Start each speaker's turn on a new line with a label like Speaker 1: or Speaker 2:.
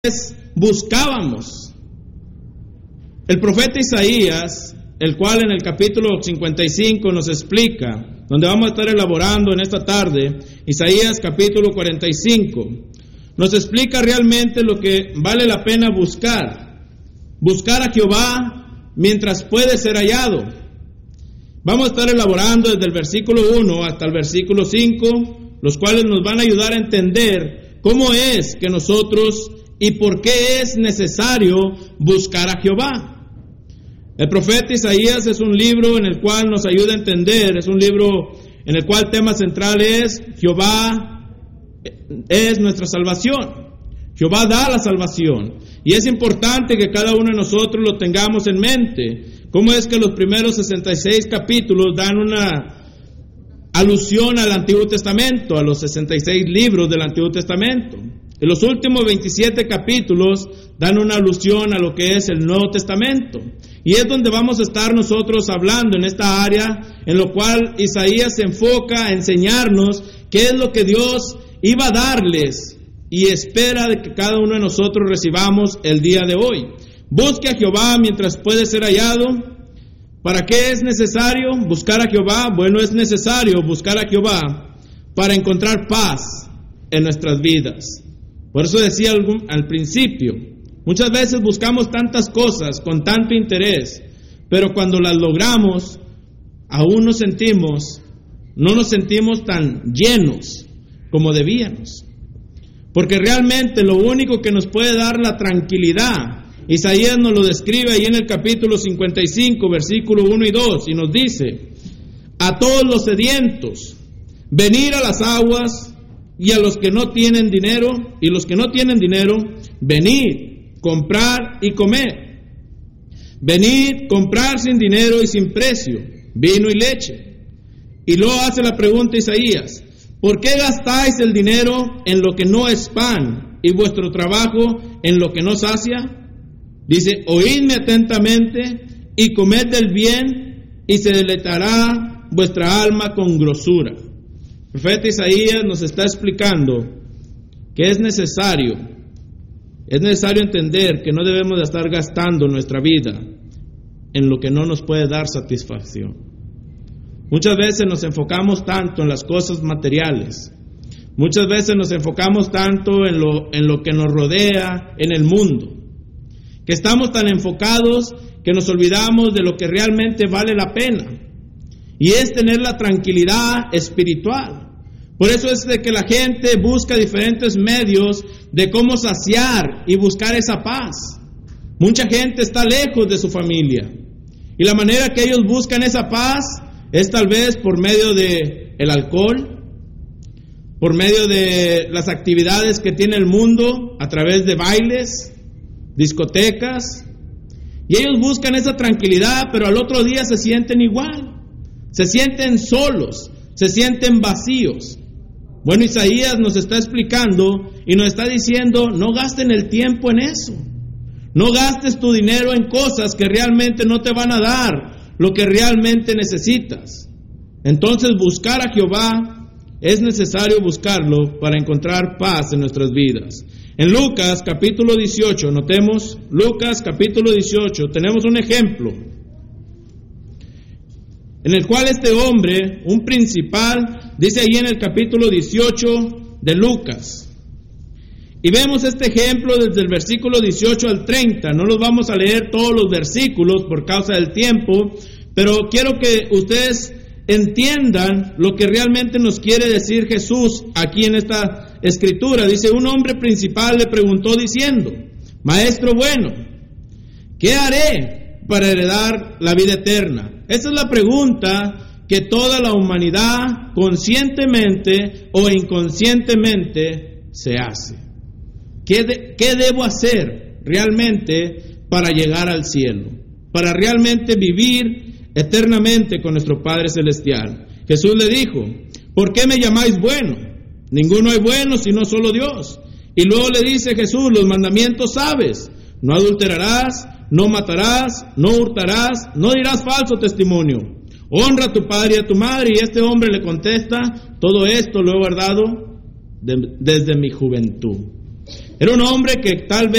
Speaker 1: buscábamos. El profeta Isaías, el cual en el capítulo 55 nos explica, donde vamos a estar elaborando en esta tarde, Isaías capítulo 45, nos explica realmente lo que vale la pena buscar. Buscar a Jehová mientras puede ser hallado. Vamos a estar elaborando desde el versículo 1 hasta el versículo 5, los cuales nos van a ayudar a entender cómo es que nosotros y por qué es necesario buscar a Jehová. El profeta Isaías es un libro en el cual nos ayuda a entender, es un libro en el cual el tema central es Jehová es nuestra salvación. Jehová da la salvación. Y es importante que cada uno de nosotros lo tengamos en mente. ¿Cómo es que los primeros 66 capítulos dan una alusión al Antiguo Testamento, a los 66 libros del Antiguo Testamento? Y los últimos 27 capítulos dan una alusión a lo que es el Nuevo Testamento. Y es donde vamos a estar nosotros hablando en esta área, en lo cual Isaías se enfoca a enseñarnos qué es lo que Dios iba a darles y espera de que cada uno de nosotros recibamos el día de hoy. Busque a Jehová mientras puede ser hallado. ¿Para qué es necesario buscar a Jehová? Bueno, es necesario buscar a Jehová para encontrar paz en nuestras vidas. Por eso decía al principio, muchas veces buscamos tantas cosas con tanto interés, pero cuando las logramos, aún no nos sentimos tan llenos como debíamos. Porque realmente lo único que nos puede dar la tranquilidad, Isaías nos lo describe ahí en el capítulo 55, versículo 1 y 2, y nos dice: a todos los sedientos, venir a las aguas, y a los que no tienen dinero, venid, comprar y comer. Venid, comprar sin dinero y sin precio, vino y leche. Y luego hace la pregunta Isaías: ¿por qué gastáis el dinero en lo que no es pan y vuestro trabajo en lo que no sacia? Dice: oídme atentamente y comed del bien, y se deleitará vuestra alma con grosura. El profeta Isaías nos está explicando que es necesario entender que no debemos de estar gastando nuestra vida en lo que no nos puede dar satisfacción. Muchas veces nos enfocamos tanto en las cosas materiales, muchas veces nos enfocamos tanto en lo que nos rodea en el mundo, que estamos tan enfocados que nos olvidamos de lo que realmente vale la pena, y es tener la tranquilidad espiritual. Por eso es de que la gente busca diferentes medios de cómo saciar y buscar esa paz. Mucha gente está lejos de su familia, y la manera que ellos buscan esa paz es tal vez por medio de el alcohol, por medio de las actividades que tiene el mundo, a través de bailes, discotecas, y ellos buscan esa tranquilidad, pero al otro día se sienten igual, se sienten solos, se sienten vacíos. Bueno, Isaías nos está explicando y nos está diciendo: no gasten el tiempo en eso, no gastes tu dinero en cosas que realmente no te van a dar lo que realmente necesitas. Entonces, buscar a Jehová es necesario buscarlo para encontrar paz en nuestras vidas. En Lucas capítulo 18, notemos, Lucas capítulo 18, tenemos un ejemplo en el cual este hombre, un principal, dice ahí en el capítulo 18 de Lucas. Y vemos este ejemplo desde el versículo 18 al 30. No los vamos a leer todos los versículos por causa del tiempo, pero quiero que ustedes entiendan lo que realmente nos quiere decir Jesús aquí en esta escritura. Dice: un hombre principal le preguntó diciendo: Maestro bueno, ¿qué haré para heredar la vida eterna? Esa es la pregunta que toda la humanidad, conscientemente o inconscientemente, se hace. ¿Qué debo hacer realmente para llegar al cielo? Para realmente vivir eternamente con nuestro Padre Celestial. Jesús le dijo: ¿por qué me llamáis bueno? Ninguno es bueno sino solo Dios. Y luego le dice Jesús: los mandamientos sabes: no adulterarás, no matarás, no hurtarás, no dirás falso testimonio, honra a tu padre y a tu madre. Y este hombre le contesta: todo esto lo he guardado desde mi juventud. Era un hombre que tal vez